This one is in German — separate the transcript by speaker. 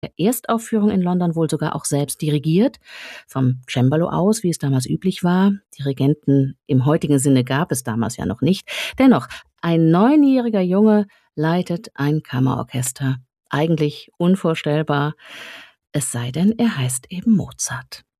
Speaker 1: Erstaufführung in London wohl sogar auch selbst dirigiert, vom Cembalo aus, wie es damals üblich war. Dirigenten im heutigen Sinne gab es damals ja noch nicht. Dennoch, ein 9-jähriger Junge leitet ein Kammerorchester. Eigentlich unvorstellbar, es sei denn, er heißt eben Mozart.